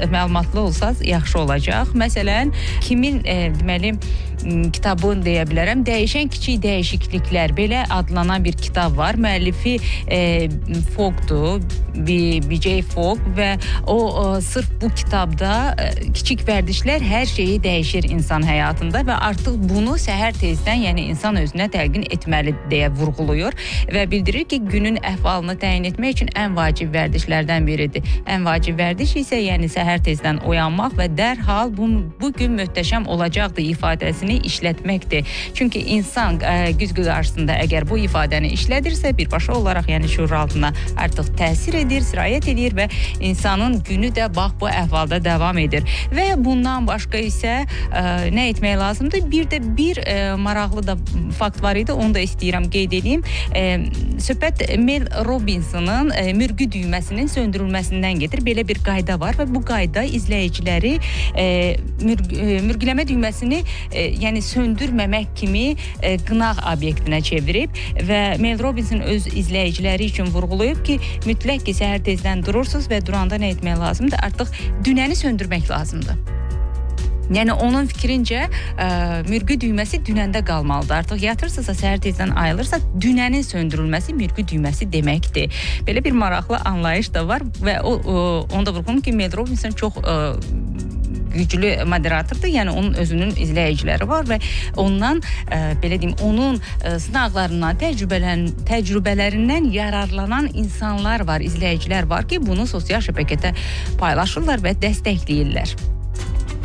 məlumatlı olsaz yaxşı olacaq. Məsələn, kimin deməli kitabın deyə bilərəm, Dəyişən Kiçik Dəyişikliklər belə adlanan bir kitab var. Müəllifi Fogg'dur, BJ Fogg və o sırf bu kitabda kiçik vərdişlər hər şeyi dəyişir insan həyatında və artıq bunu səhər tezdən, yəni insan özünə təlqin etməli deyə vurğulayır və bildirir ki, günün əhvalını təyin etmək üçün ən vacib vərdişlərdən biridir. Ən vacib vərdiş isə yəni səhər tezdən oyanmaq və dərhal bu gün möhtəşəm olacaqdır ifadəsini işlətməkdir. Çünki insan güzgü qarşısında əgər bu ifadəni işlədirsə, birbaşa olaraq yəni şuur altına artıq təsir edir, sirayət edir və insanın günü də bax bu əhvalda davam edir. Və bundan başqa isə nə etmək lazımdır? Bir maraqlı da fakt var idi, onu da istəyirəm qeyd edeyim. Söhbət Mel Robinson'ın mürgü düyməsinin söndürülməsindən gedir. Belə bir qayda var və bu qayda izləyiciləri mürgüləmə düyməsini yəni söndürməmək kimi qınaq obyektinə çevirib və Mel Robinson öz izləyiciləri üçün vurğulayıb ki, mütləq ki, səhər tezdən durursunuz və duranda nə etmək lazımdır? Artıq dünəni söndürmək lazımdır. Yəni onun fikrincə mürgü düyməsi dünəndə qalmalıdır. Artıq yatırsınızsa, səhər tezdən ayılırsa, dünənin söndürülməsi mürgü düyməsi deməkdir. Belə bir maraqlı anlayış da var və onu da vurğulayım ki, Mel Robinson çox güclü moderatordur, yəni onun özünün izləyiciləri var və ondan, belə deyim, onun sınaqlarından, təcrübələrindən yararlanan insanlar var, izləyicilər var ki, bunu sosial şəbəkədə paylaşırlar və dəstəkləyirlər.